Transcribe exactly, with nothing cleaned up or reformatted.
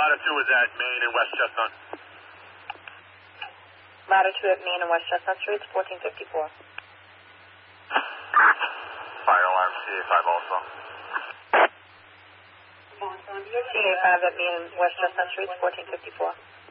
Ladder two is at Main and West Chestnut. Ladder two at Main and West Chestnut Streets, fourteen fifty-four. Fire alarm C A five also. C A five at Main and West Chestnut Streets, fourteen fifty-four.